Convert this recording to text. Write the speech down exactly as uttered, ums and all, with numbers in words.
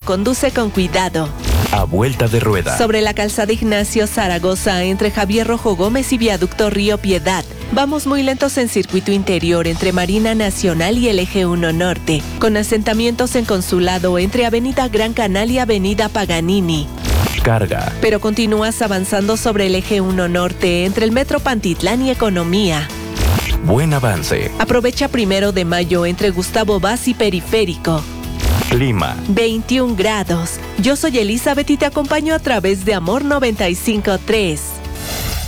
conduce con cuidado. A vuelta de rueda. Sobre la calzada Ignacio Zaragoza, entre Javier Rojo Gómez y Viaducto Río Piedad. Vamos muy lentos en circuito interior entre Marina Nacional y el Eje uno Norte, con asentamientos en Consulado entre Avenida Gran Canal y Avenida Paganini. Carga. Pero continúas avanzando sobre el Eje uno Norte entre el Metro Pantitlán y Economía. Buen avance. Aprovecha Primero de Mayo entre Gustavo Vaz y Periférico. Clima. veintiún grados. Yo soy Elizabeth y te acompaño a través de Amor noventa y cinco punto tres.